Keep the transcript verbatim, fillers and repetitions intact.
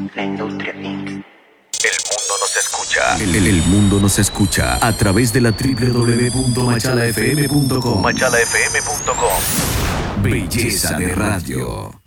La industria inc. El mundo nos escucha. El, el- el mundo nos escucha a través de la doble u doble u doble u punto machala f m punto com. machala f m punto com. Belleza de radio.